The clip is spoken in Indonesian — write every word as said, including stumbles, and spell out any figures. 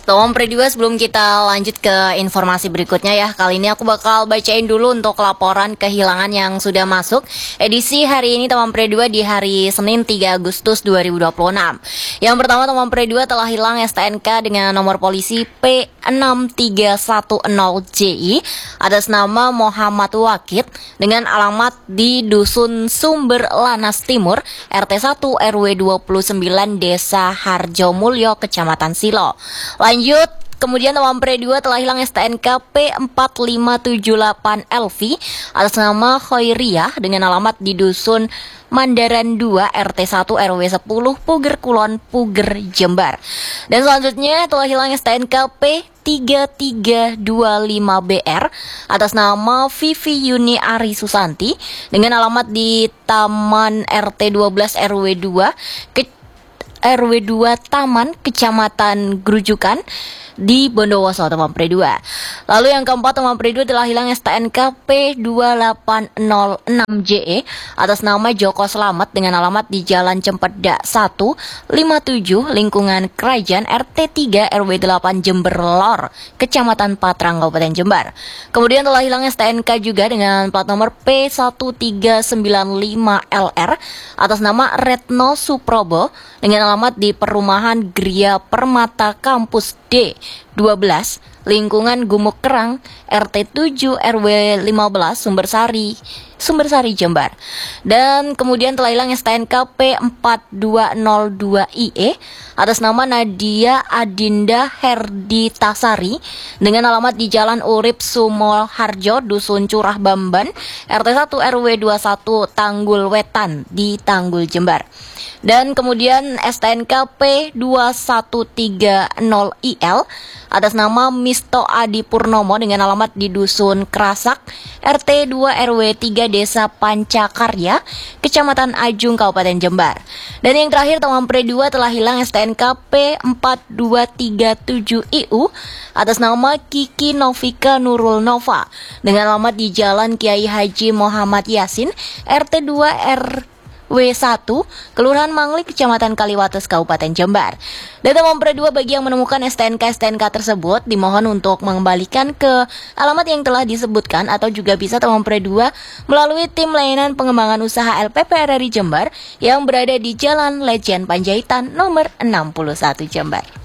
Tolong Pre dua, sebelum kita lanjut ke informasi berikutnya ya, kali ini aku bakal bacain dulu untuk laporan kehilangan yang sudah masuk edisi hari ini teman Pre dua di hari Senin tiga Agustus dua ribu dua puluh enam. Yang pertama, teman Pre dua telah hilang S T N K dengan nomor polisi P enam tiga satu nol J I atas nama Muhammad Wakid dengan alamat di Dusun Sumber Lanas Timur, R T satu R W dua puluh sembilan Desa Harjomulyo, Kecamatan Silo. Lanjut, kemudian teman Pre dua telah hilang S T N K P empat lima tujuh delapan L V atas nama Khairiyah dengan alamat di Dusun Mandaran dua R T satu R W sepuluh Puger Kulon, Puger, Jember. Dan selanjutnya telah hilang S T N K P tiga tiga dua lima B R atas nama Vivi Yuni Ari Susanti dengan alamat di Taman R T dua belas R W dua ke R W dua Taman, Kecamatan Grujukan di Bondowoso, teman Pre dua. Lalu yang keempat, teman Pre dua telah hilang S T N K P dua delapan nol enam J E atas nama Joko Slamet dengan alamat di Jalan Cempeda satu lima tujuh lingkungan Kerajaan R T tiga R W delapan Jember Lor, Kecamatan Patrang, Kabupaten Jember. Kemudian telah hilang S T N K juga dengan plat nomor P satu tiga sembilan lima L R atas nama Retno Suprobo dengan alamat di Perumahan Gria Permata Kampus D dua belas lingkungan Gumuk Kerang, R T tujuh R W lima belas Sumbersari, Sumbersari, Jember. Dan kemudian telah hilang S T N K P empat dua nol dua I E atas nama Nadia Adinda Herditasari dengan alamat di Jalan Urip Sumol Harjo, Dusun Curah Bamban, R T satu R W dua puluh satu Tanggul Wetan di Tanggul, Jember. Dan kemudian S T N K P dua satu tiga nol I L atas nama Misto Adi Purnomo dengan alamat di Dusun Kerasak, R T dua R W tiga Desa Pancakarya, Kecamatan Ajung, Kabupaten Jember. Dan yang terakhir, teman Pre dua telah hilang S T N K P empat dua tiga tujuh I U atas nama Kiki Novika Nurul Nova dengan alamat di Jalan Kiai Haji Muhammad Yasin, R T dua R W satu Kelurahan Mangli, Kecamatan Kaliwates, Kabupaten Jember. Dan teman Pre dua, bagi yang menemukan S T N K S T N K tersebut, dimohon untuk mengembalikan ke alamat yang telah disebutkan, atau juga bisa teman Pre dua melalui tim layanan pengembangan usaha L P P R R I Jember yang berada di Jalan Lejen Panjaitan nomor enam puluh satu, Jember.